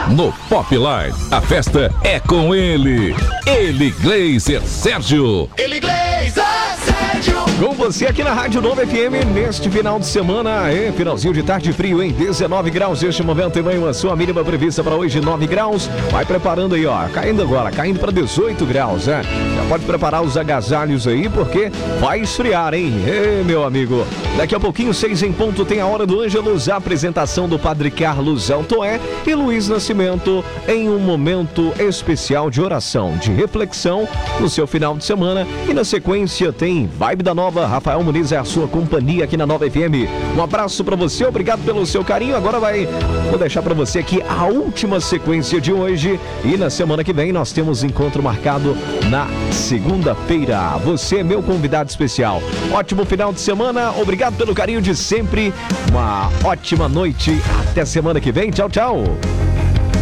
no Pop Line. A festa é com ele Gleiser Sérgio. Com você aqui na Rádio Nova FM, neste final de semana, finalzinho de tarde frio, hein? 19 graus neste momento, e a sua mínima prevista para hoje, 9 graus. Vai preparando aí, ó, caindo agora, caindo para 18 graus, né? Já pode preparar os agasalhos aí, porque vai esfriar, hein? Meu amigo, daqui a pouquinho, 6 em ponto, tem a Hora do Ângelus, a apresentação do Padre Carlos Altoé e Luiz Nascimento em um momento especial de oração, de reflexão no seu final de semana. E na sequência tem Vibe da Nova, Rafael Muniz é a sua companhia aqui na Nova FM. Um abraço pra você, obrigado pelo seu carinho. Agora vou deixar pra você aqui a última sequência de hoje, e na semana que vem nós temos encontro marcado na segunda-feira. Você é meu convidado especial. Ótimo final de semana, obrigado pelo carinho de sempre. Uma ótima noite, até semana que vem. Tchau, tchau.